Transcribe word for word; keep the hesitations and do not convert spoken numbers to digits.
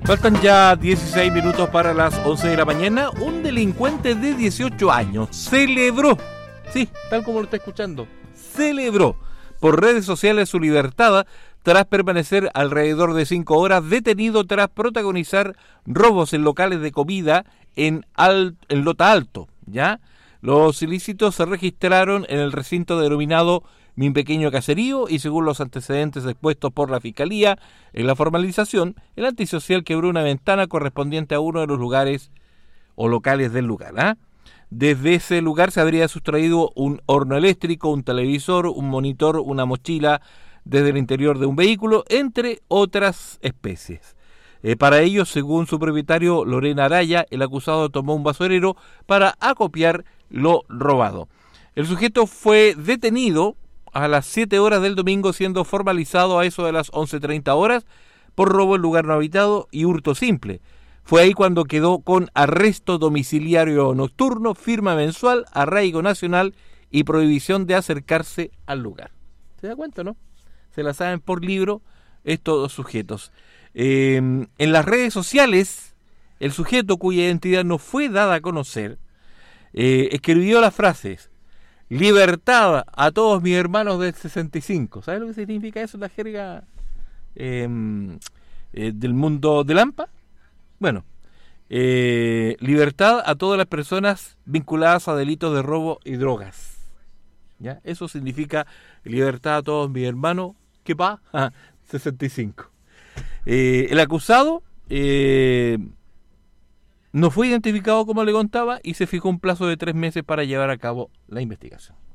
Faltan ya dieciséis minutos para las once de la mañana. Un delincuente de dieciocho años celebró, sí, tal como lo está escuchando, celebró por redes sociales su libertad tras permanecer alrededor de cinco horas detenido tras protagonizar robos en locales de comida en, Al- en Lota Alto, ¿ya? Los ilícitos se registraron en el recinto denominado Mi Pequeño Caserío y según los antecedentes expuestos por la Fiscalía en la formalización, el antisocial quebró una ventana correspondiente a uno de los lugares o locales del lugar. ¿eh? Desde ese lugar se habría sustraído un horno eléctrico, un televisor, un monitor, una mochila desde el interior de un vehículo, entre otras especies. Eh, para ello, según su propietario Lorena Araya, el acusado tomó un basurero para acopiar lo robado. El sujeto fue detenido a las siete horas del domingo, siendo formalizado a eso de las once treinta horas por robo en lugar no habitado y hurto simple. Fue ahí cuando quedó con arresto domiciliario nocturno, firma mensual, arraigo nacional y prohibición de acercarse al lugar. ¿Se da cuenta, no? Se la saben por libro estos dos sujetos. Eh, en las redes sociales, el sujeto cuya identidad no fue dada a conocer, eh, escribió las frases: libertad a todos mis hermanos del sesenta y cinco. ¿Sabes lo que significa eso en la jerga eh, eh, del mundo de Lampa? Bueno, eh, libertad a todas las personas vinculadas a delitos de robo y drogas. ¿Ya? Eso significa libertad a todos mis hermanos, ¿qué pa? Ah, sesenta y cinco. Eh, el acusado eh, no fue identificado, como le contaba, y se fijó un plazo de tres meses para llevar a cabo la investigación.